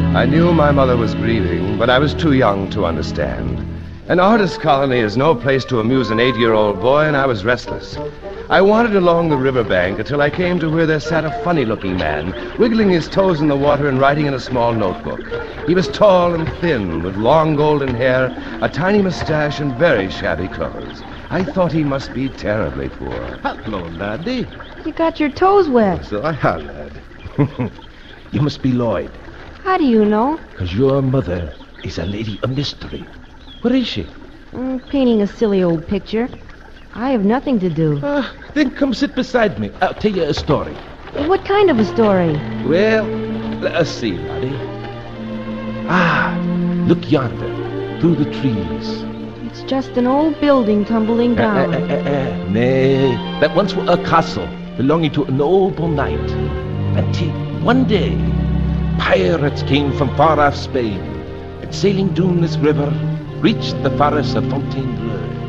I knew my mother was grieving, but I was too young to understand. An artist colony is no place to amuse an 8-year-old boy, and I was restless. I wandered along the riverbank until I came to where there sat a funny-looking man, wiggling his toes in the water and writing in a small notebook. He was tall and thin, with long golden hair, a tiny mustache, and very shabby clothes. I thought he must be terribly poor. Hello, laddie. You got your toes wet. So I have, lad. You must be Lloyd, How do you know? because your mother is a lady of mystery. Where is she? Painting a silly old picture. I have nothing to do. Then come sit beside me. I'll tell you a story. What kind of a story? Well, let us see, laddie. Look yonder, through the trees. It's just an old building tumbling down. Nay, that once was a castle belonging to a noble knight. Until one day, pirates came from far off Spain, and sailing down this river, reached the forest of Fontainebleau.